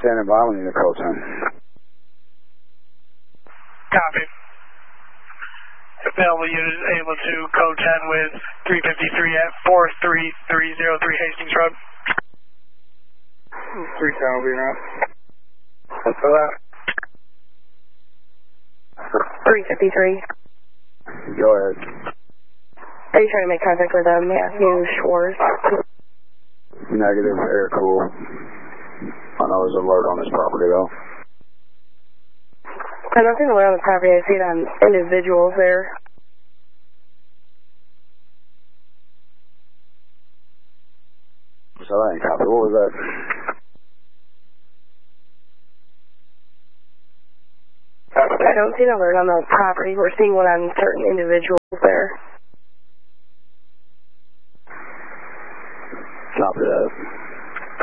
standing by when you need a code 10. Copy. Available unit is able to code 10 with 353 at 43303 Hastings Road. 310 will be around. What's that? 353. Go ahead. Are you trying to make contact with Matthew Schwartz? Negative, air cool. I know there's an alert on this property though. I don't see the alert on the property. I see it on individuals there. So that ain't copy. What was that? I don't see an alert on the property. We're seeing one on certain individuals.